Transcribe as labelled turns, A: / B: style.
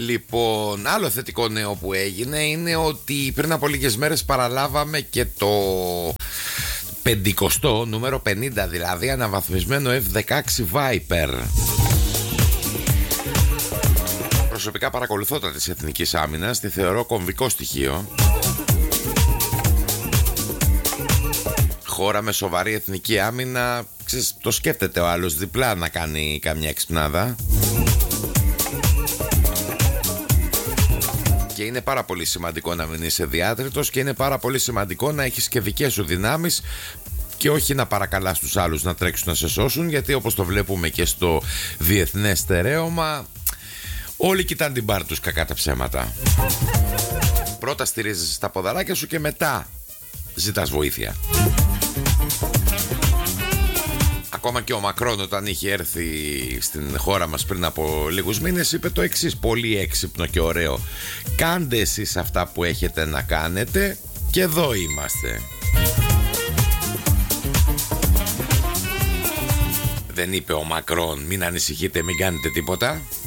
A: Λοιπόν, άλλο θετικό νέο που έγινε είναι ότι πριν από λίγες μέρες παραλάβαμε και το 50, νούμερο 50 δηλαδή, αναβαθμισμένο F-16 Viper. Προσωπικά παρακολουθώ τα της Εθνικής Άμυνας, τη θεωρώ κομβικό στοιχείο. Χώρα με σοβαρή εθνική άμυνα, το σκέφτεται ο άλλος διπλά να κάνει καμιά εξυπνάδα. Και είναι πάρα πολύ σημαντικό να μην είσαι διάτριτος και είναι πάρα πολύ σημαντικό να έχεις και δικές σου δυνάμεις και όχι να παρακαλάς τους άλλους να τρέξουν να σε σώσουν, γιατί όπως το βλέπουμε και στο διεθνές στερέωμα, όλοι κοιτάνε την πάρη τους, κακά τα ψέματα. Πρώτα στηρίζεσαι στα ποδαράκια σου και μετά ζητάς βοήθεια. Ακόμα και ο Μακρόν, όταν είχε έρθει στην χώρα μας πριν από λίγους μήνες, είπε το εξής, πολύ έξυπνο και ωραίο: κάντε εσείς αυτά που έχετε να κάνετε και εδώ είμαστε. Δεν είπε ο Μακρόν μην ανησυχείτε, μην κάνετε τίποτα.